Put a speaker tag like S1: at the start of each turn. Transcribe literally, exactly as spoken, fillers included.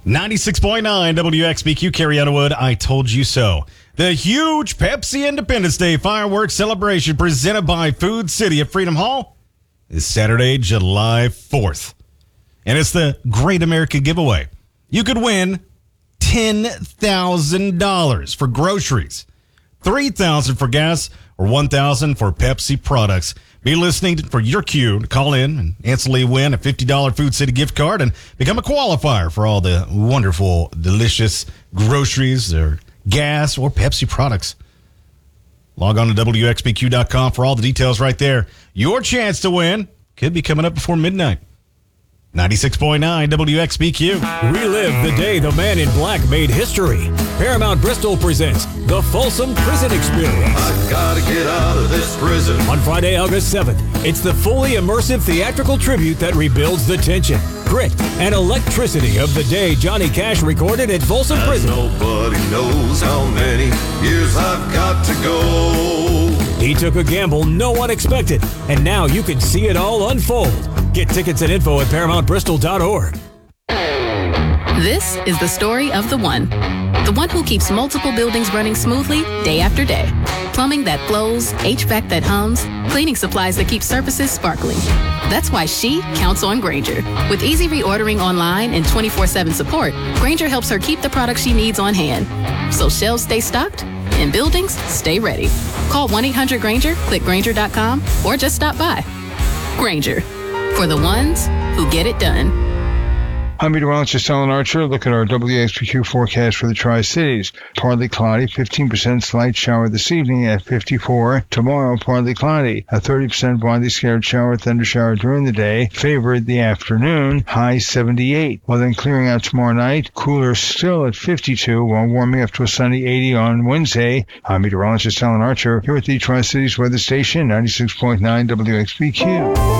S1: ninety-six point nine W X B Q, Carrie Underwood, I told you so. The huge Pepsi Independence Day fireworks celebration presented by Food City at Freedom Hall is Saturday, July fourth. And it's the Great American Giveaway. You could win ten thousand dollars for groceries, three thousand dollars for gas, or one thousand dollars for Pepsi products. Be listening for your cue to call in and instantly win a fifty dollars Food City gift card and become a qualifier for all the wonderful, delicious groceries or gas or Pepsi products. Log on to W X B Q dot com for all the details right there. Your chance to win could be coming up before midnight. ninety-six point nine W X B Q.
S2: Relive the day the man in black made history. Paramount Bristol presents The Folsom Prison Experience.
S3: I gotta get out of this prison.
S2: On Friday, August seventh, it's the fully immersive theatrical tribute that rebuilds the tension, grit, and electricity of the day Johnny Cash recorded at Folsom
S3: And
S2: Prison.
S3: nobody knows how many years I've got to go.
S2: He took a gamble no one expected, and now you can see it all unfold. Get tickets and info at paramount bristol dot org.
S4: This is the story of the one. The one who keeps multiple buildings running smoothly day after day. Plumbing that flows, H V A C that hums, cleaning supplies that keep surfaces sparkling. That's why she counts on Grainger. With easy reordering online and twenty-four seven support, Grainger helps her keep the products she needs on hand. So shelves stay stocked and buildings stay ready. Call one eight hundred Grainger, click Grainger dot com, or just stop by. Grainger, for the ones who get it done.
S5: I'm meteorologist Alan Archer. Look at our W X B Q forecast for the Tri-Cities. Partly cloudy, fifteen percent slight shower this evening at fifty-four. Tomorrow, partly cloudy, a thirty percent widely scattered shower, thunder shower during the day, favored the afternoon, high seventy-eight. Well, then clearing out tomorrow night, cooler still at fifty-two, while warming up to a sunny eighty on Wednesday. I'm meteorologist Alan Archer here at the Tri-Cities weather station, ninety-six point nine W X B Q.